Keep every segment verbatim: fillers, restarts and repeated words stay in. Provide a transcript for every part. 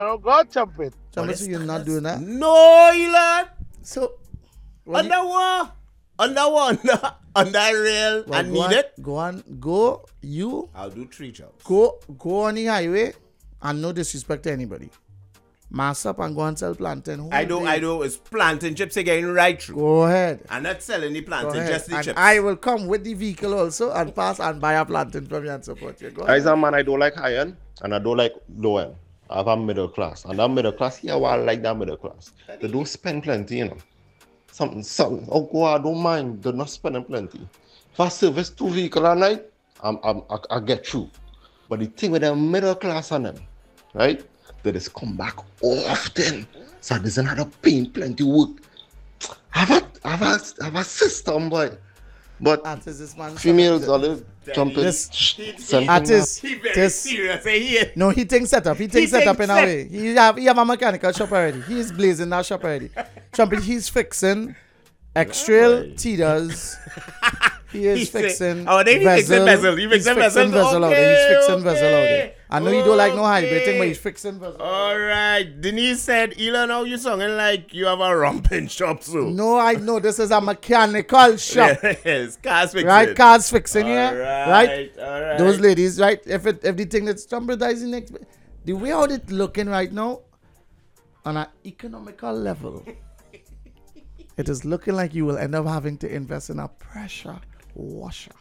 Oh, God, jump it. Jump so you're not doing that? No, Elon. So, under what? Under one, under, under rail, well, I need on, it. Go on, go, you. I'll do three jobs. Go, go on the highway and no disrespect to anybody. Mass up and go and sell plantain. I do, I do. It's plantain chips again right through. Go ahead. I'm not selling the plantain, just the and chips. I will come with the vehicle also and pass and buy a plantain from you and support you. Go As a man, I don't like high end and I don't like low end. I have a middle class. And that middle class, yeah, well, I like that middle class. They don't spend plenty, you know. Something, something. Oh, go, I don't mind. They're not spending plenty. If I service two vehicles a night, I'm, I'm, I, I get through. But the thing with the middle class on them, right? They just come back often. So there's another paying plenty work. I have a, I have a, I have a system, boy. But this man females always jumping. This artist, he very this, serious. He, no, he thinks setup. He thinks He setup thinks in a set- way. He have he have a mechanical shop already. He's blazing that shop already. Trumpet, he's fixing extrail teeters. He is He say- fixing. oh, then he fixing vessel. He He's fixing fixing vessel. out there. He's fixing Okay, vessel out there. I know you don't like no hybrid okay. thing, but he's fixing vessel. All right. Denise said, Elon, how you sounding like you have a romping shop, so. No, I know this is a mechanical shop. Yes, cars fixing. Right, cars fixing All here, right, right? all right. Those ladies, right? If it, if the thing that's standardizing next, the way how it looking right now, on an economical level, it is looking like you will end up having to invest in a pressure washer,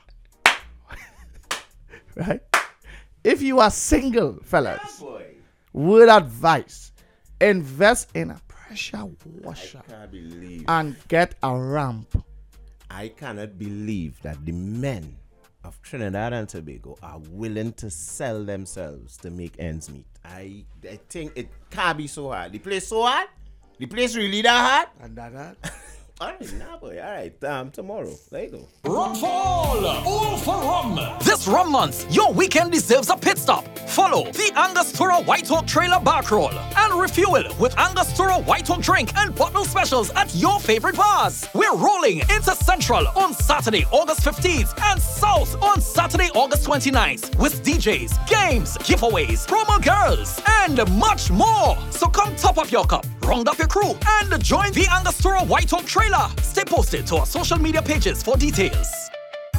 right? If you are single, fellas, Yeah, boy. word advice: invest in a pressure washer I can't believe. and get a ramp. I cannot believe that the men of Trinidad and Tobago are willing to sell themselves to make ends meet. I, I think it can't be so hard. The place so hard? The place really that hard? And that, that All right, nah, boy. All right, um, tomorrow. There you go. Rockfall! All for rum! This rum month, your weekend deserves a pit stop. Follow the Angostura White Oak Trailer Bar Crawl and refuel with Angostura White Oak drink and bottle specials at your favorite bars. We're rolling into Central on Saturday, August fifteenth and South on Saturday, August twenty-ninth with D Js, games, giveaways, promo girls, and much more. So come top up your cup, round up your crew, and join the Angostura White Oak Trailer. Stay posted to our social media pages for details.